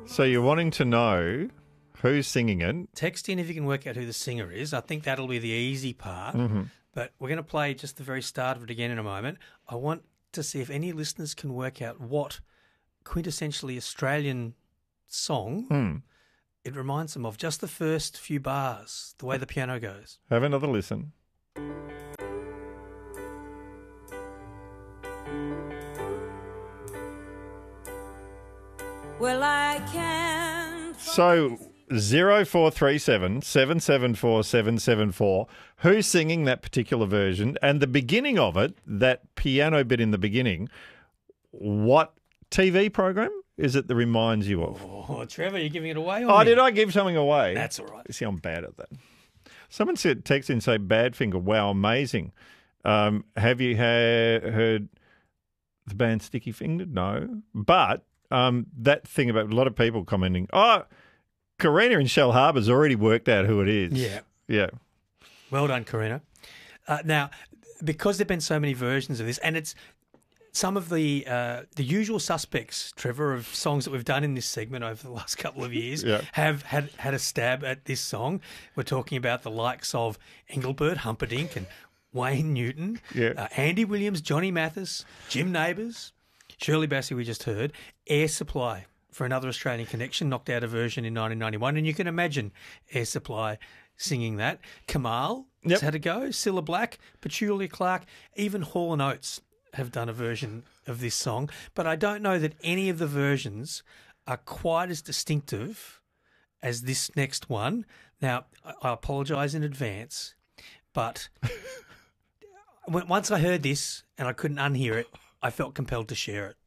So you're wanting to know who's singing it. Text in if you can work out who the singer is. I think that'll be the easy part. Mm-hmm. But we're going to play just the very start of it again in a moment. I want to see if any listeners can work out what quintessentially Australian song it reminds them of. Just the first few bars, the way the piano goes. Have another listen. Well, I can. So 0437 774 774. Who's singing that particular version? And the beginning of it, that piano bit in the beginning, what TV program is it that reminds you of? Oh, Trevor, you're giving it away on Oh, me. did I give something away? That's all right. See, I'm bad at that. Someone said, text in and say, Badfinger, wow, amazing. Have you heard the band Sticky Fingered? No. But that thing about a lot of people commenting, Karina in Shell Harbour's already worked out who it is. Yeah. Yeah. Well done, Karina. Now, because there have been so many versions of this, and it's some of the usual suspects, Trevor, of songs that we've done in this segment over the last couple of years have had a stab at this song. We're talking about the likes of Engelbert Humperdinck and Wayne Newton, Andy Williams, Johnny Mathis, Jim Neighbours, Shirley Bassey we just heard, Air Supply for Another Australian Connection, knocked out a version in 1991. And you can imagine Air Supply singing that. Kamal has had a go, Cilla Black, Petulia Clark, even Hall & Oates have done a version of this song. But I don't know that any of the versions are quite as distinctive as this next one. Now, I apologise in advance, but once I heard this and I couldn't unhear it, I felt compelled to share it.